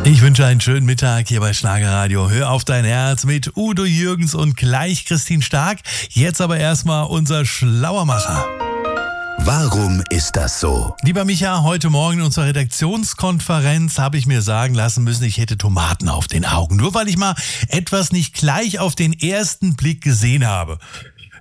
Ich wünsche einen schönen Mittag hier bei Schlagerradio. Hör auf dein Herz mit Udo Jürgens und gleich Christine Stark. Jetzt aber erstmal unser Schlauermacher. Warum ist das so? Lieber Micha, heute Morgen in unserer Redaktionskonferenz habe ich mir sagen lassen müssen, ich hätte Tomaten auf den Augen. Nur weil ich mal etwas nicht gleich auf den ersten Blick gesehen habe.